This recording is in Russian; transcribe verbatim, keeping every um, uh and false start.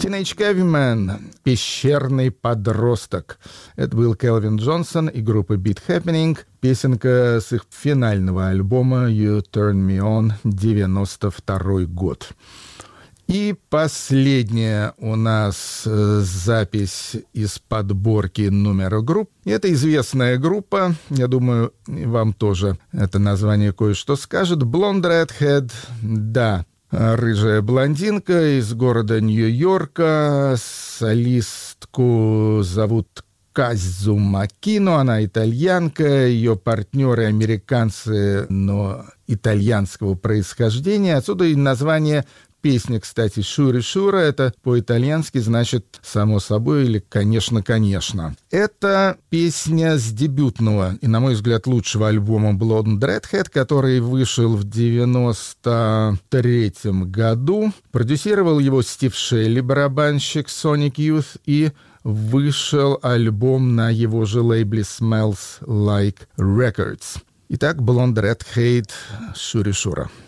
Teenage Caveman, пещерный подросток. Это был Келвин Джонсон и группа Beat Happening. Песенка с их финального альбома You Turn Me On, девяносто второй год. И последняя у нас э, запись из подборки номера групп. Это известная группа, я думаю, вам тоже это название кое-что скажет. Blonde Redhead, да, рыжая блондинка из города Нью-Йорка. Солистку зовут Казу Макино, она итальянка, ее партнеры американцы, но итальянского происхождения. Отсюда и название песни, кстати, «Шури-шура», это по-итальянски значит «само собой» или «конечно-конечно». Это песня с дебютного и, на мой взгляд, лучшего альбома Blonde Redhead, который вышел в девяносто третьем году. Продюсировал его Стив Шелли, барабанщик Sonic Youth, и вышел альбом на его же лейбле Smells Like Records. Итак, Blonde Redhead, «Шури-шура».